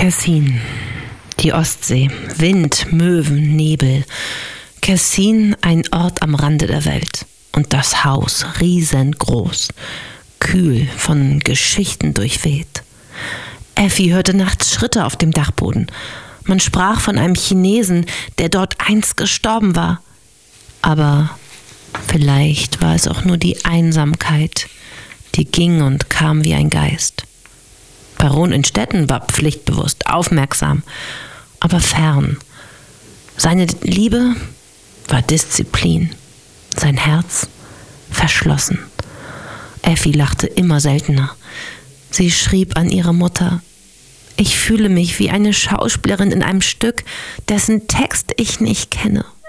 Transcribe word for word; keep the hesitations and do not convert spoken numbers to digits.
Kessin, die Ostsee, Wind, Möwen, Nebel. Kessin, ein Ort am Rande der Welt. Und das Haus, riesengroß, kühl, von Geschichten durchweht. Effi hörte nachts Schritte auf dem Dachboden. Man sprach von einem Chinesen, der dort einst gestorben war. Aber vielleicht war es auch nur die Einsamkeit, die ging und kam wie ein Geist. Baron Innstetten war pflichtbewusst, aufmerksam, aber fern. Seine Liebe war Disziplin, sein Herz verschlossen. Effi lachte immer seltener. Sie schrieb an ihre Mutter: Ich fühle mich wie eine Schauspielerin in einem Stück, dessen Text ich nicht kenne.